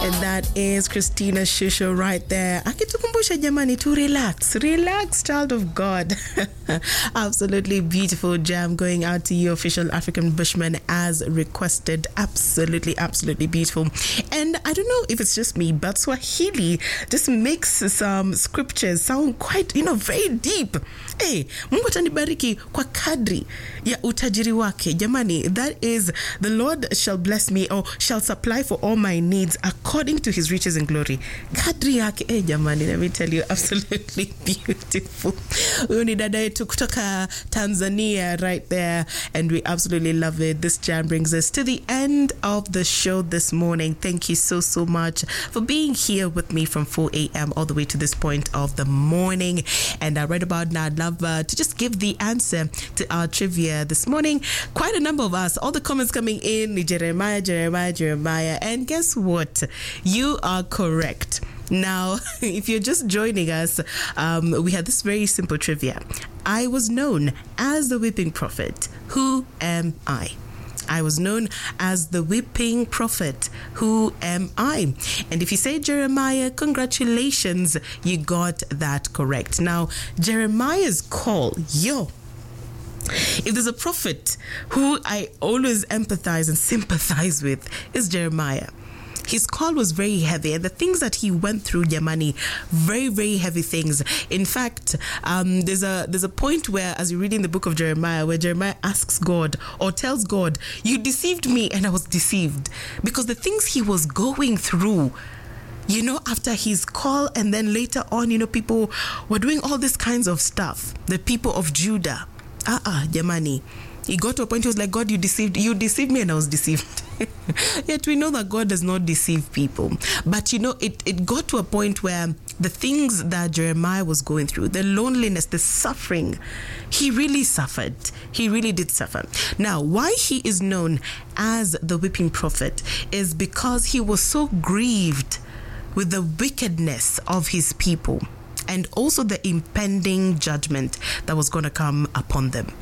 And that is Christina Shusho right there. Akitukumbusha jamani to relax. Relax, child of God. Absolutely beautiful jam going out to you, official African Bushman, as requested. Absolutely, absolutely beautiful. And I don't know if it's just me, but Swahili just makes some scriptures sound quite, very deep. Hey, Mungu atanibariki kwa kadri ya utajiri wake. Jamani, that is, the Lord shall bless me or shall supply for all my needs according to his riches and glory. Kadri yake, jamani, let me tell you, absolutely beautiful. Huyu ni dada yetu kutoka Tanzania right there, and we absolutely love it. This jam brings us to the end of the show this morning. Thank you so much for being here with me from 4 a.m. all the way to this point of the morning. And right about now, I'd love to just give the answer to our trivia this morning. Quite a number of us, all the comments coming in, Jeremiah. And guess what? You are correct. Now, if you're just joining us, we had this very simple trivia. I was known as the Weeping Prophet. Who am I? I was known as the Weeping Prophet. Who am I? And if you say Jeremiah, congratulations, you got that correct. Now, Jeremiah's call, if there's a prophet who I always empathize and sympathize with, is Jeremiah. His call was very heavy, and the things that he went through, Yamani, very, very heavy things. In fact, there's a point where, as you read in the book of Jeremiah, where Jeremiah asks God or tells God, "You deceived me, and I was deceived," because the things he was going through, after his call, and then later on, people were doing all these kinds of stuff. The people of Judah, Yamani. He got to a point he was like, God, you deceived me, and I was deceived. Yet we know that God does not deceive people. But it got to a point where the things that Jeremiah was going through, the loneliness, the suffering, he really suffered. He really did suffer. Now, why he is known as the Weeping Prophet is because he was so grieved with the wickedness of his people and also the impending judgment that was going to come upon them.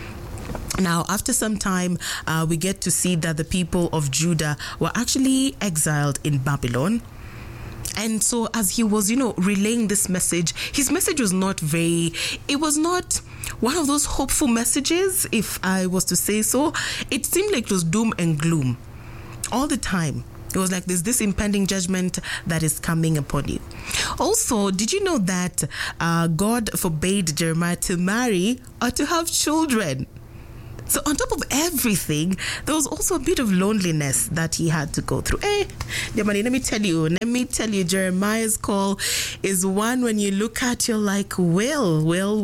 Now, after some time, we get to see that the people of Judah were actually exiled in Babylon. And so as he was, relaying this message, his message was not it was not one of those hopeful messages, if I was to say so. It seemed like it was doom and gloom all the time. It was like there's this impending judgment that is coming upon you. Also, did you know that God forbade Jeremiah to marry or to have children? So on top of everything, there was also a bit of loneliness that he had to go through. Jamani, let me tell you, Jeremiah's call is one when you look at, you're like, well.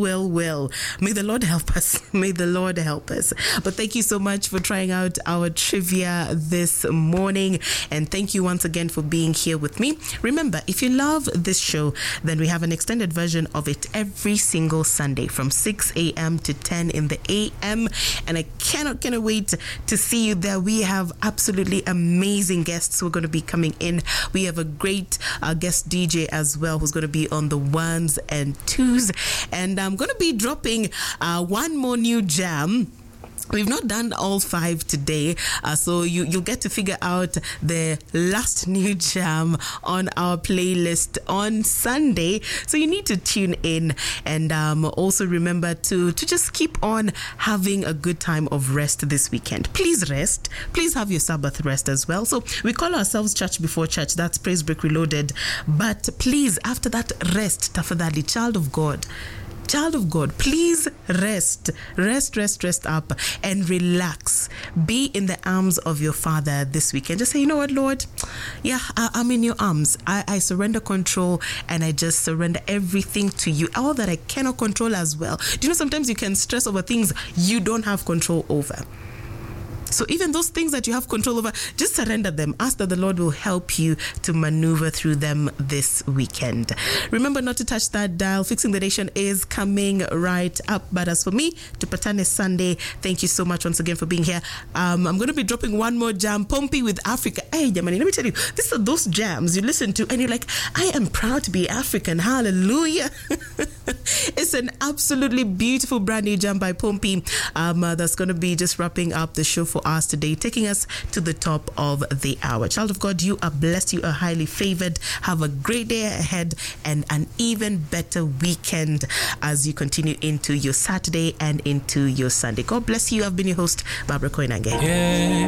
May the Lord help us. May the Lord help us. But thank you so much for trying out our trivia this morning. And thank you once again for being here with me. Remember, if you love this show, then we have an extended version of it every single Sunday from 6 a.m. to 10 in the a.m. And I cannot wait to see you there. We have absolutely amazing guests who are going to be coming in. We have a great guest DJ as well who's going to be on the ones and twos. And I'm going to be dropping one more new jam. We've not done all 5 today, so you'll get to figure out the last new jam on our playlist on Sunday. So you need to tune in, and also remember to just keep on having a good time of rest this weekend. Please rest. Please have your Sabbath rest as well. So we call ourselves Church Before Church. That's Praise Break Reloaded. But please, after that rest, tafadhali, child of God, please rest up and relax. Be in the arms of your Father this weekend. Just say, you know what, Lord? Yeah, I'm in your arms. I surrender control, and I just surrender everything to you. All that I cannot control as well. Do you know sometimes you can stress over things you don't have control over? So even those things that you have control over, just surrender them. Ask that the Lord will help you to maneuver through them this weekend. Remember not to touch that dial. Fixing the Nation is coming right up. But as for me, Tupatane Sunday, thank you so much once again for being here. I'm going to be dropping one more jam, Pompey with Africa. Hey, Jamani, let me tell you, these are those jams you listen to and you're like, I am proud to be African. Hallelujah. It's an absolutely beautiful brand new jam by Pompey that's going to be just wrapping up the show for for us today, taking us to the top of the hour. Child of God, you are blessed. You are highly favored. Have a great day ahead and an even better weekend as you continue into your Saturday and into your Sunday. God bless you. I've been your host, Barbara Koinange.